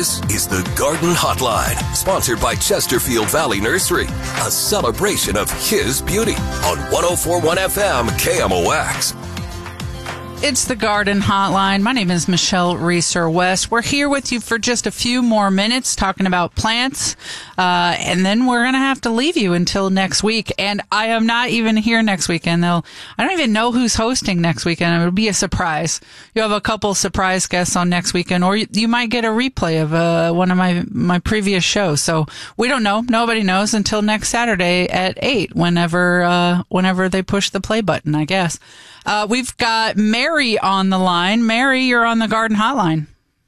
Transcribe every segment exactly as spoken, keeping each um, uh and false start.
This is the Garden Hotline, sponsored by Chesterfield Valley Nursery, a celebration of his beauty on one oh four point one F M K M O X. It's the Garden Hotline. My name is Michelle Reeser-West. We're here with you for just a few more minutes talking about plants, uh, and then we're going to have to leave you until next week. And I am not even here next weekend. They'll, I don't even know who's hosting next weekend. It'll be a surprise. You have a couple surprise guests on next weekend, or you, you might get a replay of uh, one of my, my previous shows. So we don't know. Nobody knows until next Saturday at eight, whenever uh, whenever they push the play button, I guess. Uh, we've got Mary on the line. Mary, you're on the Garden Hotline.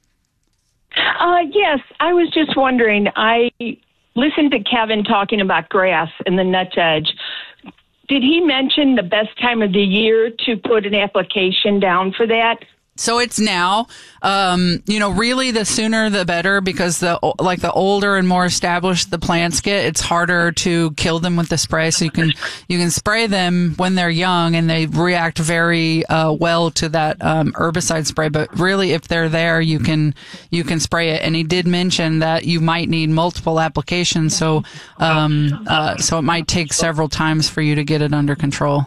Uh, yes, I was just wondering. I listened to Kevin talking about grass and the nut edge. Did he mention the best time of the year to put an application down for that? So it's now, um, you know, really the sooner the better, because the, like the older and more established the plants get, it's harder to kill them with the spray. So you can, you can spray them when they're young and they react very, uh, well to that, um, herbicide spray. But really, if they're there, you can, you can spray it. And he did mention that you might need multiple applications. So, um, uh, so it might take several times for you to get it under control.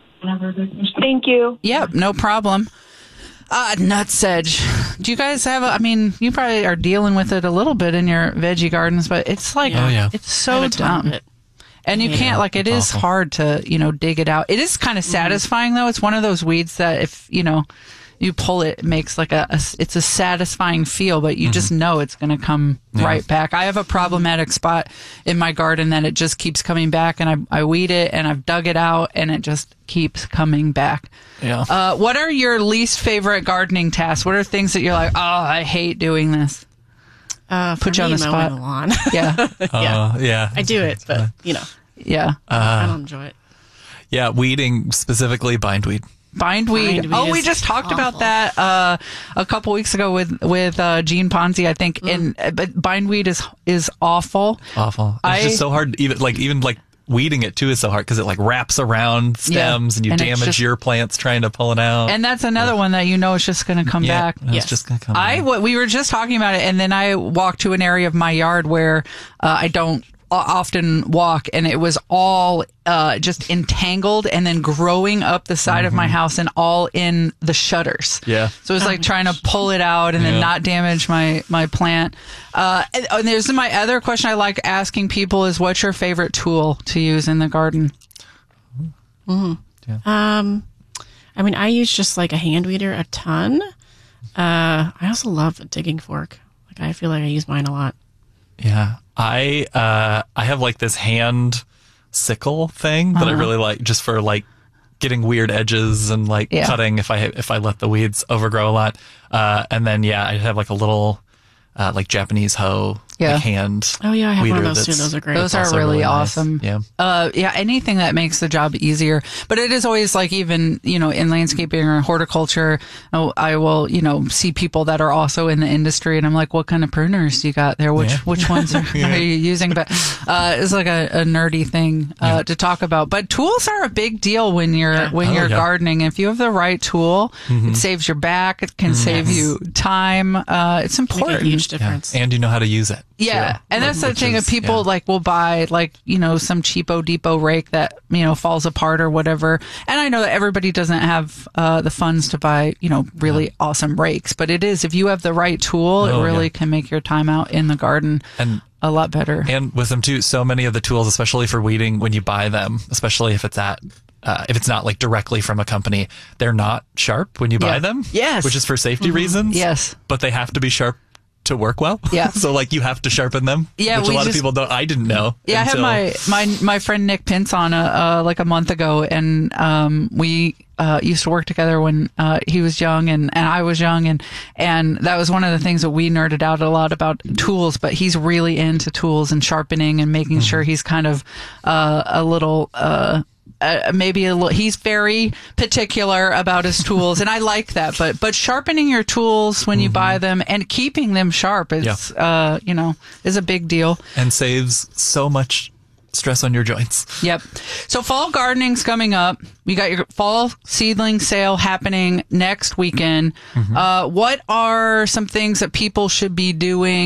Thank you. Yep, no problem. Uh, nutsedge. Do you guys have, a, I mean, you probably are dealing with it a little bit in your veggie gardens, but it's like, oh, yeah. it's so dumb. It. And you yeah, can't, like, it is awful. hard to, you know, dig it out. It is kind of satisfying, though. It's one of those weeds that if, you know, you pull it, it makes like a, a it's a satisfying feel, but you mm-hmm. just know it's going to come yeah. right back. I have a problematic spot in my garden that it just keeps coming back, and I, I weed it and I've dug it out and it just keeps coming back. Yeah. Uh, what are your least favorite gardening tasks? What are things that you're like, oh, I hate doing this? Uh, Put you me, on the spot. Mowing the lawn. Yeah. yeah. Uh, yeah. I do it, but, you know. Yeah. Uh, I don't enjoy it. Yeah, weeding, specifically bindweed. Bindweed. Bindweed Oh, we just talked awful. about that uh, a couple weeks ago with with uh, Gene Ponzi, I think. Mm. And but bindweed is is awful. Awful. It's I, just so hard. Even like even like weeding it too is so hard because it like wraps around stems yeah. and you and damage just, your plants trying to pull it out. And that's another one that you know is just going to come yeah, back. It's yes. just going to come. I back. we were just talking about it, and then I walked to an area of my yard where uh, I don't often walk, and it was all uh just entangled and then growing up the side mm-hmm. of my house and all in the shutters. Yeah. So it was like trying to pull it out and yeah. then not damage my my plant. Uh and, and there's my other question I like asking people is, what's your favorite tool to use in the garden? Mm-hmm. Yeah. Um I mean, I use just like a hand weeder a ton. Uh I also love a digging fork. Like I feel like I use mine a lot. Yeah. I uh I have like this hand sickle thing that uh-huh. I really like, just for like getting weird edges and like yeah. cutting if I if I let the weeds overgrow a lot. Uh and then yeah, I have like a little uh like Japanese hoe yeah. like hand. Oh yeah, I have one of those too. Those are great. Those are really, really awesome. Nice. Yeah. Uh yeah, anything that makes the job easier. But it is always like, even, you know, in landscaping or horticulture, I will, you know, see people that are also in the industry, and I'm like, what kind of pruners do you got there? Which yeah. which ones are, yeah. are you using? But uh it's like a, a nerdy thing uh yeah. to talk about. But tools are a big deal when you're yeah. when oh, you're yeah. gardening. If you have the right tool, mm-hmm. it saves your back, it can mm-hmm. save yes. you time. Uh it's important. Make a huge difference. Yeah. And you know how to use it. Yeah. So. And that's the thing is, of people yeah. like will buy like, you know, some cheapo depot rake that, you know, falls apart or whatever. And I know that everybody doesn't have uh, the funds to buy, you know, really yeah. awesome rakes. But it is, if you have the right tool, oh, it really yeah. can make your time out in the garden and a lot better. And with them too, so many of the tools, especially for weeding, when you buy them, especially if it's at Uh, if it's not like directly from a company, they're not sharp when you buy yeah. them. Yes. Which is for safety mm-hmm. reasons. Yes. But they have to be sharp to work well. Yeah. So like you have to sharpen them. Yeah. Which a lot just, of people don't. I didn't know. Yeah. until... I had my, my, my friend Nick Pintz on a, uh, like a month ago, and um, we uh, used to work together when uh, he was young and, and I was young, and and that was one of the things that we nerded out a lot about tools. But he's really into tools and sharpening and making mm-hmm. sure he's kind of uh, a little. Uh, Uh, maybe a little, he's very particular about his tools, and I like that. But but sharpening your tools when you mm-hmm. buy them and keeping them sharp is, yeah. uh, you know, is a big deal. And saves so much stress on your joints. Yep. So fall gardening's coming up. You got your fall seedling sale happening next weekend. Mm-hmm. Uh, what are some things that people should be doing